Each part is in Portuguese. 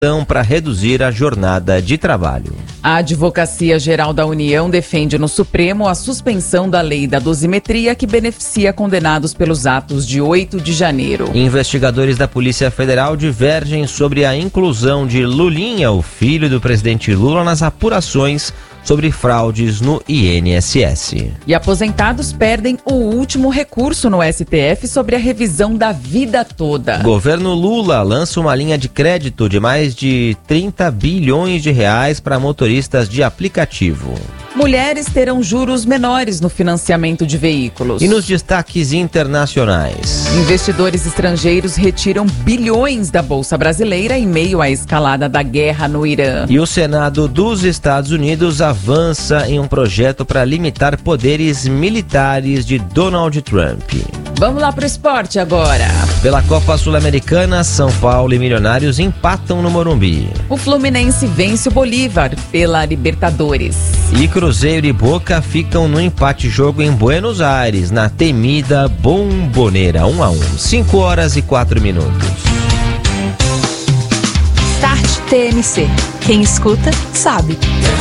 para reduzir a jornada de trabalho. A Advocacia Geral da União defende no Supremo a suspensão da lei da dosimetria que beneficia condenados pelos atos de 8 de janeiro. Investigadores da Polícia Federal divergem sobre a inclusão de Lulinha, o filho do presidente Lula, nas apurações sobre fraudes no INSS. E aposentados perdem o último recurso no STF sobre a revisão da vida toda. Governo Lula lança uma linha de crédito de mais de 30 bilhões de reais para motoristas de aplicativo. Mulheres terão juros menores no financiamento de veículos. E nos destaques internacionais, investidores estrangeiros retiram bilhões da Bolsa Brasileira em meio à escalada da guerra no Irã. E o Senado dos Estados Unidos avança em um projeto para limitar poderes militares de Donald Trump. Vamos lá pro esporte agora. Pela Copa Sul-Americana, São Paulo e Milionários empatam no Morumbi. O Fluminense vence o Bolívar pela Libertadores. E Cruzeiro e Boca ficam no empate-jogo em Buenos Aires, na temida Bombonera, 1-1. 5h04. Start TMC. Quem escuta, sabe.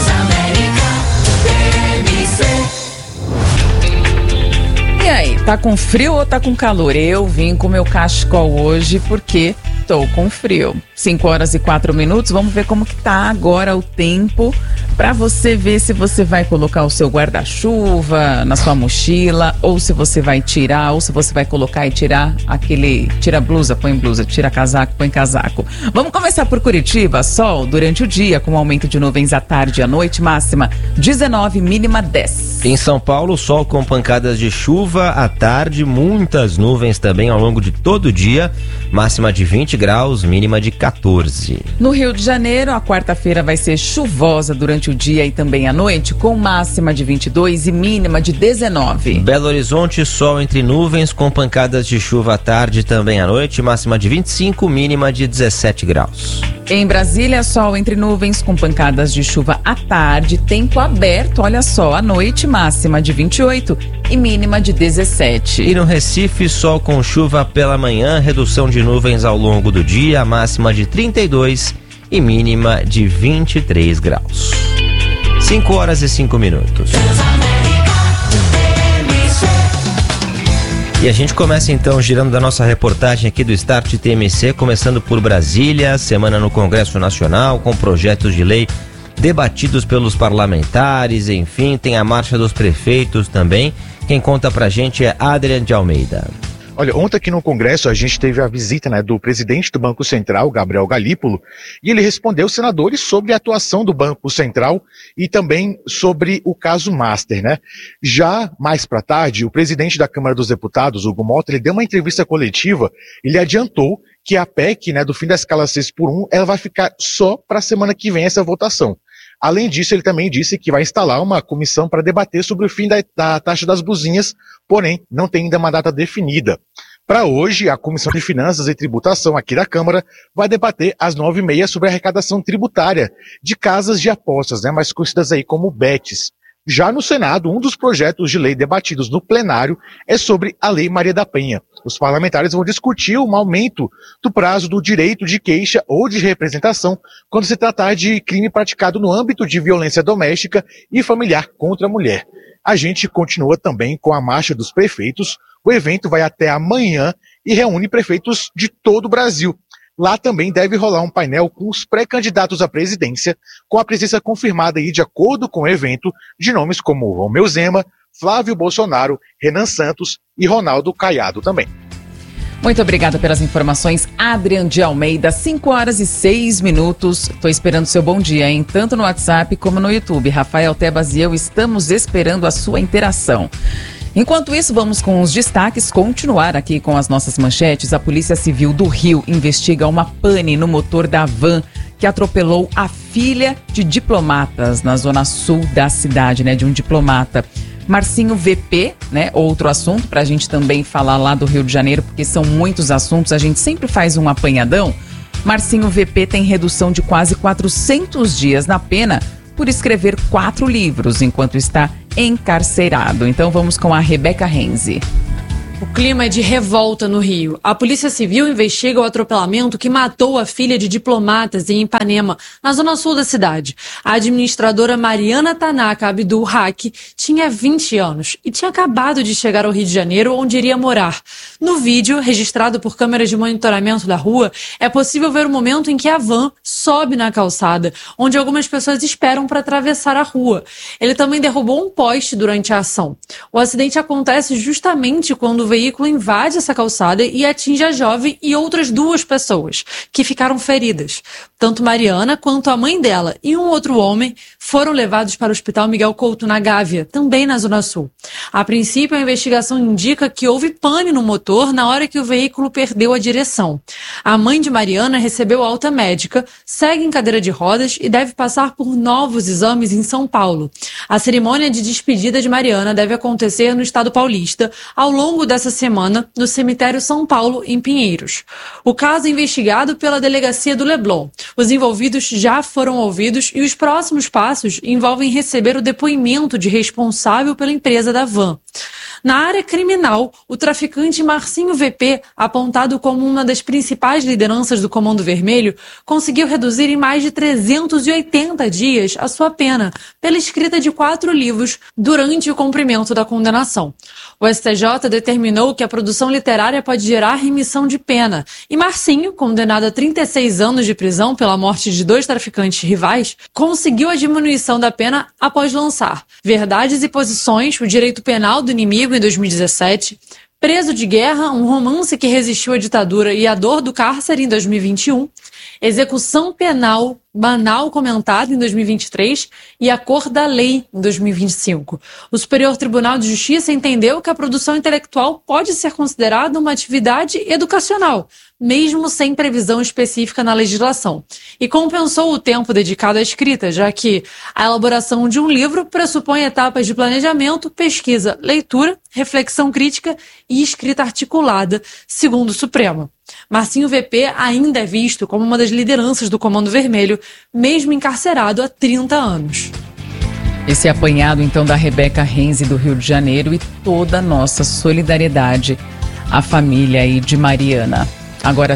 E aí, tá com frio ou tá com calor? Eu vim com meu cachecol hoje porque tô com frio. 5h04, vamos ver como que tá agora o tempo para você ver se você vai colocar o seu guarda-chuva na sua mochila, ou se você vai tirar, ou se você vai colocar e tirar aquele, tira blusa, põe blusa, tira casaco, põe casaco. Vamos começar por Curitiba, sol durante o dia, com aumento de nuvens à tarde e à noite, máxima 19, mínima 10. Em São Paulo, sol com pancadas de chuva à tarde, muitas nuvens também ao longo de todo o dia, máxima de 20 graus, mínima de 14. No Rio de Janeiro, a quarta-feira vai ser chuvosa durante o dia e também à noite, com máxima de 22 e mínima de 19. Belo Horizonte, sol entre nuvens com pancadas de chuva à tarde e também à noite, máxima de 25, mínima de 17 graus. Em Brasília, sol entre nuvens com pancadas de chuva à tarde, tempo aberto, olha só, à noite, máxima de 28 e mínima de 17. E no Recife, sol com chuva pela manhã, redução de nuvens ao longo do dia, máxima de 32 e mínima de 23 graus. 5h05. E a gente começa então girando da nossa reportagem aqui do Start TMC, começando por Brasília, semana no Congresso Nacional, com projetos de lei debatidos pelos parlamentares, enfim, tem a marcha dos prefeitos também. Quem conta pra gente é Adrian de Almeida. Olha, ontem aqui no Congresso a gente teve a visita, do presidente do Banco Central, Gabriel Galípolo, e ele respondeu aos senadores sobre a atuação do Banco Central e também sobre o caso Master, Já mais para tarde, o presidente da Câmara dos Deputados, Hugo Mota, ele deu uma entrevista coletiva, ele adiantou que a PEC, do fim da escala 6x1, ela vai ficar só para a semana que vem essa votação. Além disso, ele também disse que vai instalar uma comissão para debater sobre o fim da taxa das buzinhas, porém, não tem ainda uma data definida. Para hoje, a Comissão de Finanças e Tributação aqui da Câmara vai debater às 9h30 sobre a arrecadação tributária de casas de apostas, mais conhecidas aí como bets. Já no Senado, um dos projetos de lei debatidos no plenário é sobre a Lei Maria da Penha. Os parlamentares vão discutir um aumento do prazo do direito de queixa ou de representação quando se tratar de crime praticado no âmbito de violência doméstica e familiar contra a mulher. A gente continua também com a marcha dos prefeitos. O evento vai até amanhã e reúne prefeitos de todo o Brasil. Lá também deve rolar um painel com os pré-candidatos à presidência, com a presença confirmada aí, de acordo com o evento, de nomes como Romeu Zema, Flávio Bolsonaro, Renan Santos e Ronaldo Caiado também. Muito obrigada pelas informações, Adrian de Almeida. 5h06. Estou esperando seu bom dia, hein? Tanto no WhatsApp como no YouTube. Rafael Tebas e eu estamos esperando a sua interação. Enquanto isso, vamos com os destaques, continuar aqui com as nossas manchetes. A Polícia Civil do Rio investiga uma pane no motor da van que atropelou a filha de diplomatas na zona sul da cidade, de um diplomata. Marcinho VP, outro assunto para a gente também falar lá do Rio de Janeiro, porque são muitos assuntos, a gente sempre faz um apanhadão. Marcinho VP tem redução de quase 400 dias na pena por escrever 4 livros enquanto está encarcerado. Então vamos com a Rebeca Renzi. O clima é de revolta no Rio. A Polícia Civil investiga o atropelamento que matou a filha de diplomatas em Ipanema, na zona sul da cidade. A administradora Mariana Tanaka Abdul Haq tinha 20 anos e tinha acabado de chegar ao Rio de Janeiro, onde iria morar. No vídeo, registrado por câmeras de monitoramento da rua, é possível ver o momento em que a van sobe na calçada, onde algumas pessoas esperam para atravessar a rua. Ele também derrubou um poste durante a ação. O acidente acontece justamente quando o veículo invade essa calçada e atinge a jovem e outras 2 pessoas, que ficaram feridas. Tanto Mariana quanto a mãe dela e um outro homem foram levados para o Hospital Miguel Couto, na Gávea, também na Zona Sul. A princípio, a investigação indica que houve pane no motor na hora que o veículo perdeu a direção. A mãe de Mariana recebeu alta médica, segue em cadeira de rodas e deve passar por novos exames em São Paulo. A cerimônia de despedida de Mariana deve acontecer no estado paulista ao longo dessa semana no cemitério São Paulo, em Pinheiros. O caso é investigado pela delegacia do Leblon. Os envolvidos já foram ouvidos e os próximos passos envolvem receber o depoimento de responsável pela empresa da van. Na área criminal, o traficante Marcinho VP, apontado como uma das principais lideranças do Comando Vermelho, conseguiu reduzir em mais de 380 dias a sua pena, pela escrita de 4 livros durante o cumprimento da condenação. O STJ determinou que a produção literária pode gerar remissão de pena, e Marcinho, condenado a 36 anos de prisão pela morte de 2 traficantes rivais, conseguiu a diminuição da pena após lançar Verdades e Posições, o Direito Penal do Inimigo, em 2017, Preso de Guerra, um romance que resistiu à ditadura e à dor do cárcere, em 2021, Execução Penal Banal Comentada, em 2023, e A Cor da Lei, em 2025. O Superior Tribunal de Justiça entendeu que a produção intelectual pode ser considerada uma atividade educacional, mesmo sem previsão específica na legislação, e compensou o tempo dedicado à escrita, já que a elaboração de um livro pressupõe etapas de planejamento, pesquisa, leitura, reflexão crítica e escrita articulada, segundo o Supremo. Marcinho VP ainda é visto como uma das lideranças do Comando Vermelho, mesmo encarcerado há 30 anos. Esse apanhado, então, da Rebeca Renzi, do Rio de Janeiro, e toda a nossa solidariedade à família aí de Mariana. Agora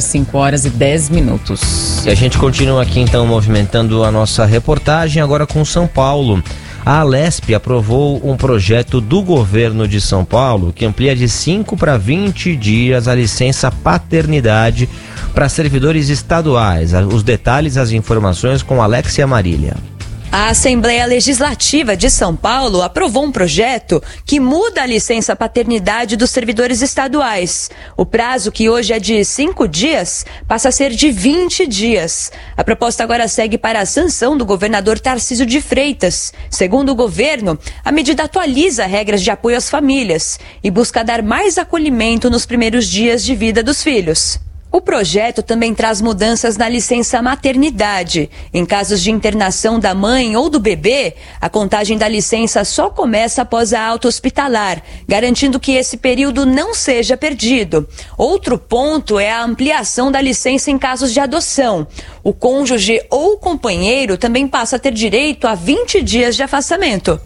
5h10. E a gente continua aqui, então, movimentando a nossa reportagem, agora com São Paulo. A Alesp aprovou um projeto do governo de São Paulo que amplia de 5 para 20 dias a licença paternidade para servidores estaduais. Os detalhes, as informações com Alexia Marília. A Assembleia Legislativa de São Paulo aprovou um projeto que muda a licença paternidade dos servidores estaduais. O prazo, que hoje é de 5 dias, passa a ser de 20 dias. A proposta agora segue para a sanção do governador Tarcísio de Freitas. Segundo o governo, a medida atualiza regras de apoio às famílias e busca dar mais acolhimento nos primeiros dias de vida dos filhos. O projeto também traz mudanças na licença maternidade. Em casos de internação da mãe ou do bebê, a contagem da licença só começa após a alta hospitalar, garantindo que esse período não seja perdido. Outro ponto é a ampliação da licença em casos de adoção. O cônjuge ou companheiro também passa a ter direito a 20 dias de afastamento.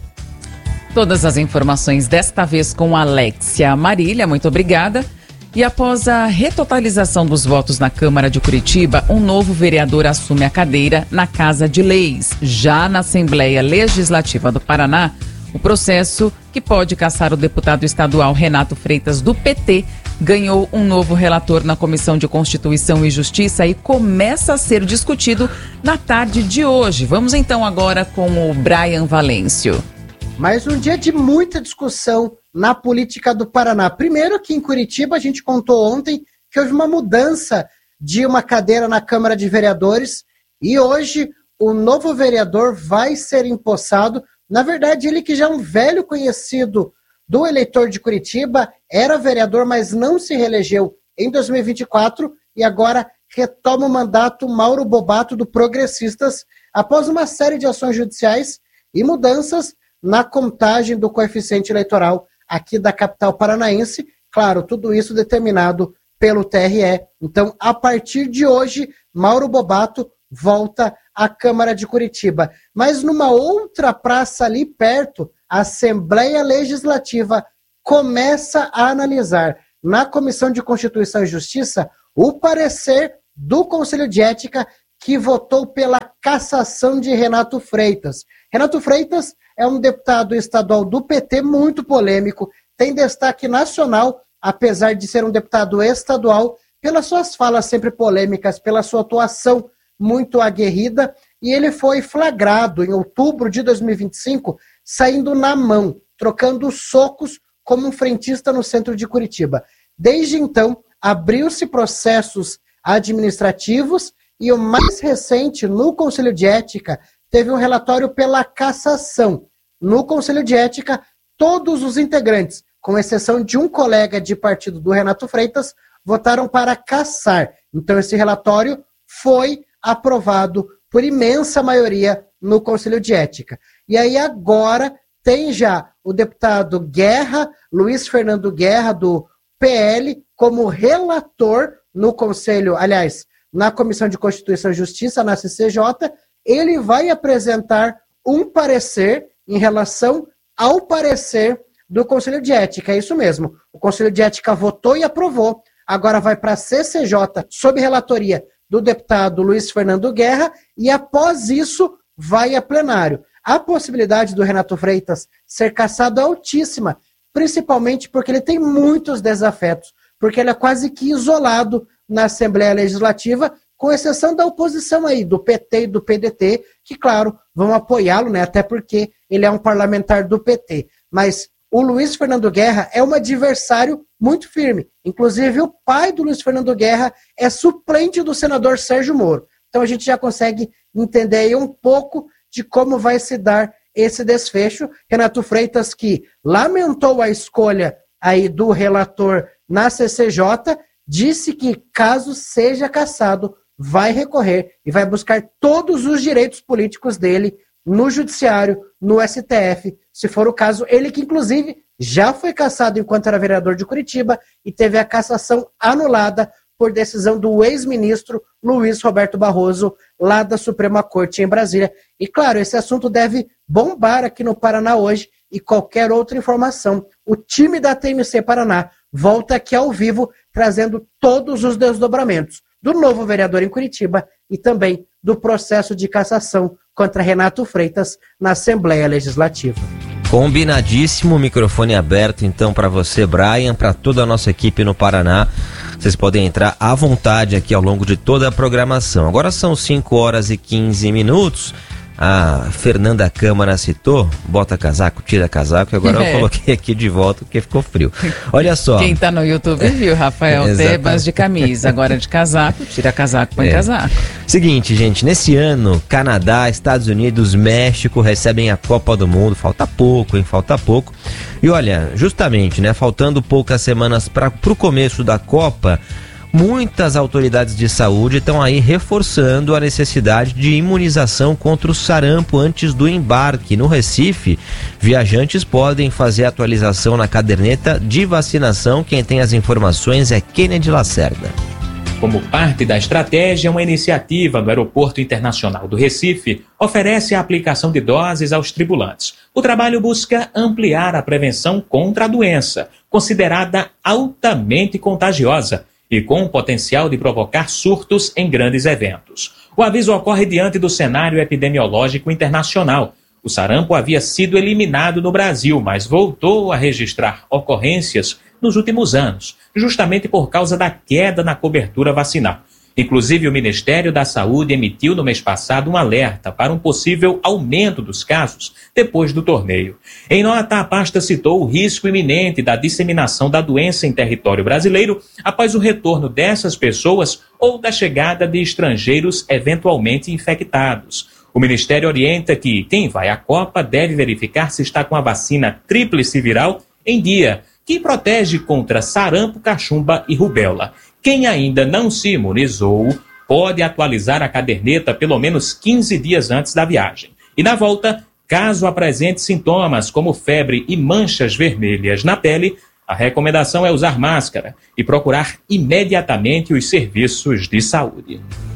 Todas as informações desta vez com Alexia Marília, muito obrigada. E após a retotalização dos votos na Câmara de Curitiba, um novo vereador assume a cadeira na Casa de Leis. Já na Assembleia Legislativa do Paraná, o processo que pode caçar o deputado estadual Renato Freitas, do PT, ganhou um novo relator na Comissão de Constituição e Justiça e começa a ser discutido na tarde de hoje. Vamos então agora com o Brian Valêncio. Mais um dia de muita discussão na política do Paraná. Primeiro, aqui em Curitiba, a gente contou ontem que houve uma mudança de uma cadeira na Câmara de Vereadores e hoje o novo vereador vai ser empossado. Na verdade, ele que já é um velho conhecido do eleitor de Curitiba, era vereador, mas não se reelegeu em 2024 e agora retoma o mandato Mauro Bobato, do Progressistas, após uma série de ações judiciais e mudanças na contagem do coeficiente eleitoral aqui da capital paranaense. Claro, tudo isso determinado pelo TRE. Então, a partir de hoje, Mauro Bobato volta à Câmara de Curitiba. Mas numa outra praça ali perto, a Assembleia Legislativa começa a analisar na Comissão de Constituição e Justiça o parecer do Conselho de Ética que votou pela cassação de Renato Freitas. Renato Freitas é um deputado estadual do PT muito polêmico, tem destaque nacional, apesar de ser um deputado estadual, pelas suas falas sempre polêmicas, pela sua atuação muito aguerrida, e ele foi flagrado em outubro de 2025, saindo na mão, trocando socos como um frentista no centro de Curitiba. Desde então, abriu-se processos administrativos e o mais recente, no Conselho de Ética, teve um relatório pela cassação. No Conselho de Ética, todos os integrantes, com exceção de um colega de partido do Renato Freitas, votaram para cassar. Então, esse relatório foi aprovado por imensa maioria no Conselho de Ética. E aí agora tem já o deputado Guerra, Luiz Fernando Guerra, do PL, como relator no Conselho, aliás, na Comissão de Constituição e Justiça, na CCJ, ele vai apresentar um parecer em relação ao parecer do Conselho de Ética. É isso mesmo. O Conselho de Ética votou e aprovou. Agora vai para a CCJ, sob relatoria do deputado Luiz Fernando Guerra, e após isso vai a plenário. A possibilidade do Renato Freitas ser cassado é altíssima, principalmente porque ele tem muitos desafetos, porque ele é quase que isolado na Assembleia Legislativa, com exceção da oposição aí, do PT e do PDT, que, claro, vão apoiá-lo, né? Até porque ele é um parlamentar do PT. Mas o Luiz Fernando Guerra é um adversário muito firme. Inclusive, o pai do Luiz Fernando Guerra é suplente do senador Sérgio Moro. Então a gente já consegue entender aí um pouco de como vai se dar esse desfecho. Renato Freitas, que lamentou a escolha aí do relator na CCJ, disse que, caso seja cassado, vai recorrer e vai buscar todos os direitos políticos dele no Judiciário, no STF, se for o caso. Ele que, inclusive, já foi cassado enquanto era vereador de Curitiba e teve a cassação anulada por decisão do ex-ministro Luiz Roberto Barroso, lá da Suprema Corte em Brasília. E, claro, esse assunto deve bombar aqui no Paraná hoje, e qualquer outra informação, o time da TMC Paraná volta aqui ao vivo, trazendo todos os desdobramentos do novo vereador em Curitiba e também do processo de cassação contra Renato Freitas na Assembleia Legislativa. Combinadíssimo, microfone aberto então para você, Brian, para toda a nossa equipe no Paraná. Vocês podem entrar à vontade aqui ao longo de toda a programação. Agora são 5h15. A Fernanda Câmara citou, bota casaco, tira casaco, e agora eu coloquei aqui de volta porque ficou frio. Olha só. Quem tá no YouTube viu, Rafael Tebas de camisa, agora de casaco, tira casaco, põe casaco. Seguinte, gente, nesse ano, Canadá, Estados Unidos, México recebem a Copa do Mundo, falta pouco, hein, falta pouco. E olha, justamente, né, faltando poucas semanas para o começo da Copa, muitas autoridades de saúde estão aí reforçando a necessidade de imunização contra o sarampo antes do embarque. No Recife, viajantes podem fazer atualização na caderneta de vacinação. Quem tem as informações é Kennedy Lacerda. Como parte da estratégia, uma iniciativa do Aeroporto Internacional do Recife oferece a aplicação de doses aos tripulantes. O trabalho busca ampliar a prevenção contra a doença, considerada altamente contagiosa e com o potencial de provocar surtos em grandes eventos. O aviso ocorre diante do cenário epidemiológico internacional. O sarampo havia sido eliminado no Brasil, mas voltou a registrar ocorrências nos últimos anos, justamente por causa da queda na cobertura vacinal. Inclusive, o Ministério da Saúde emitiu no mês passado um alerta para um possível aumento dos casos depois do torneio. Em nota, a pasta citou o risco iminente da disseminação da doença em território brasileiro após o retorno dessas pessoas ou da chegada de estrangeiros eventualmente infectados. O Ministério orienta que quem vai à Copa deve verificar se está com a vacina tríplice viral em dia, que protege contra sarampo, cachumba e rubéola. Quem ainda não se imunizou pode atualizar a caderneta pelo menos 15 dias antes da viagem. E na volta, caso apresente sintomas como febre e manchas vermelhas na pele, a recomendação é usar máscara e procurar imediatamente os serviços de saúde.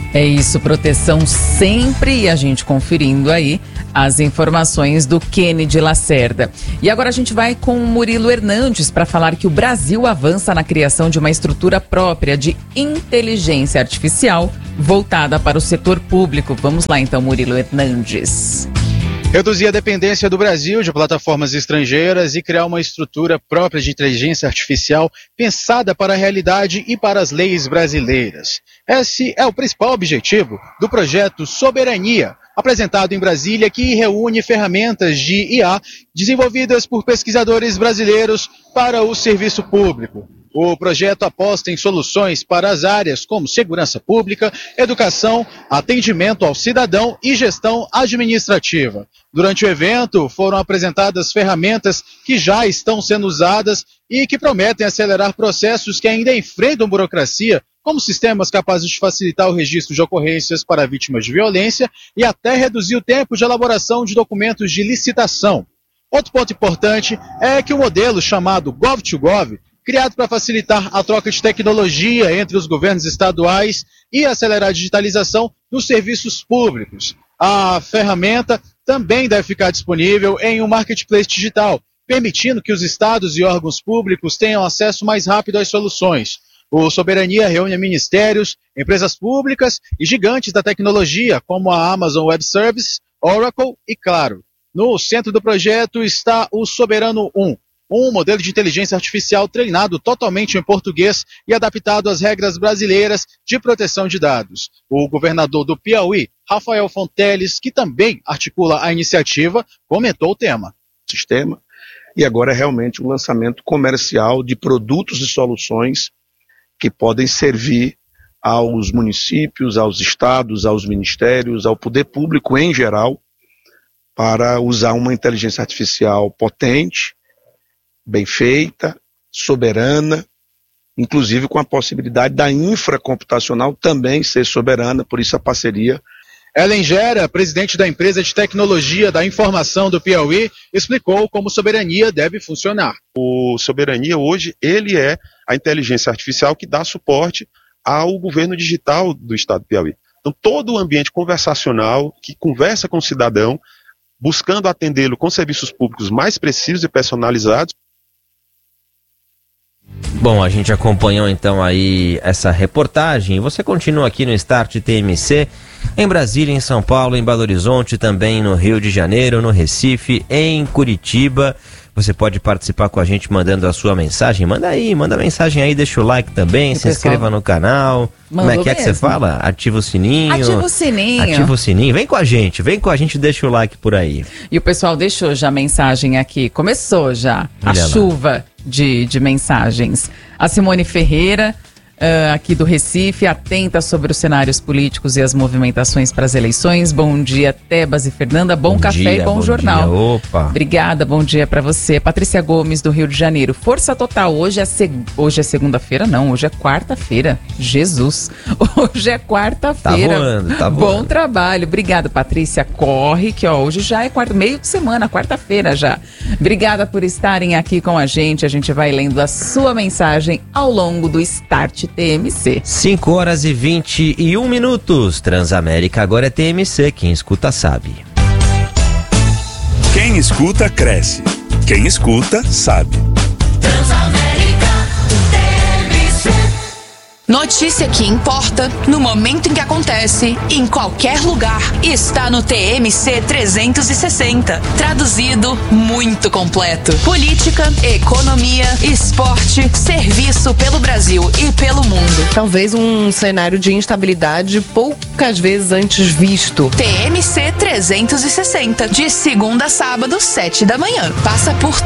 É isso, proteção sempre, e a gente conferindo aí as informações do Kennedy Lacerda. E agora a gente vai com o Murilo Hernandes para falar que o Brasil avança na criação de uma estrutura própria de inteligência artificial voltada para o setor público. Vamos lá então, Murilo Hernandes. Reduzir a dependência do Brasil de plataformas estrangeiras e criar uma estrutura própria de inteligência artificial pensada para a realidade e para as leis brasileiras. Esse é o principal objetivo do projeto Soberania, apresentado em Brasília, que reúne ferramentas de IA desenvolvidas por pesquisadores brasileiros para o serviço público. O projeto aposta em soluções para as áreas como segurança pública, educação, atendimento ao cidadão e gestão administrativa. Durante o evento, foram apresentadas ferramentas que já estão sendo usadas e que prometem acelerar processos que ainda enfrentam burocracia, como sistemas capazes de facilitar o registro de ocorrências para vítimas de violência e até reduzir o tempo de elaboração de documentos de licitação. Outro ponto importante é que o modelo chamado Gov2Gov, criado para facilitar a troca de tecnologia entre os governos estaduais e acelerar a digitalização dos serviços públicos. A ferramenta também deve ficar disponível em um marketplace digital, permitindo que os estados e órgãos públicos tenham acesso mais rápido às soluções. O Soberania reúne ministérios, empresas públicas e gigantes da tecnologia, como a Amazon Web Services, Oracle e Claro. No centro do projeto está o Soberano 1, um modelo de inteligência artificial treinado totalmente em português e adaptado às regras brasileiras de proteção de dados. O governador do Piauí, Rafael Fonteles, que também articula a iniciativa, comentou o tema. Sistema, e agora é realmente um lançamento comercial de produtos e soluções que podem servir aos municípios, aos estados, aos ministérios, ao poder público em geral, para usar uma inteligência artificial potente, bem feita, soberana, inclusive com a possibilidade da infracomputacional também ser soberana, por isso a parceria. Ellen Gera, presidente da empresa de tecnologia da informação do Piauí, explicou como Soberania deve funcionar. O Soberania hoje, ele é a inteligência artificial que dá suporte ao governo digital do estado do Piauí. Então todo o ambiente conversacional, que conversa com o cidadão, buscando atendê-lo com serviços públicos mais precisos e personalizados. Bom, a gente acompanhou então aí essa reportagem. Você continua aqui no Start TMC, em Brasília, em São Paulo, em Belo Horizonte, também no Rio de Janeiro, no Recife, em Curitiba. Você pode participar com a gente mandando a sua mensagem. Manda mensagem aí, deixa o like também, se inscreva no canal. Como é que você fala? Ativa o sininho. Ativa o sininho. Ativa o sininho. Vem com a gente e deixa o like por aí. E o pessoal deixou já mensagem aqui. Começou já a chuva de mensagens. A Simone Ferreira, aqui do Recife, atenta sobre os cenários políticos e as movimentações para as eleições. Bom dia, Tebas e Fernanda. Bom café dia, e bom jornal. Dia. Opa. Obrigada, bom dia para você. Patrícia Gomes, do Rio de Janeiro. Força total. Hoje é segunda-feira? Não, hoje é quarta-feira. Jesus. Hoje é quarta-feira. Tá voando. Bom trabalho. Obrigada, Patrícia. Corre, que hoje já é meio de semana, quarta-feira já. Obrigada por estarem aqui com a gente. A gente vai lendo a sua mensagem ao longo do Start TMC. 5 horas e 21 minutos. Transamérica agora é TMC. Quem escuta sabe. Quem escuta cresce. Quem escuta sabe. Transamérica TMC. Notícia que importa, no momento em que acontece, em qualquer lugar, está no TMC 360. Traduzido, muito completo. Política, economia, esporte, serviço pelo Brasil e pelo mundo. Talvez um cenário de instabilidade poucas vezes antes visto. TMC 360, de segunda a sábado, 7 da manhã. Passa por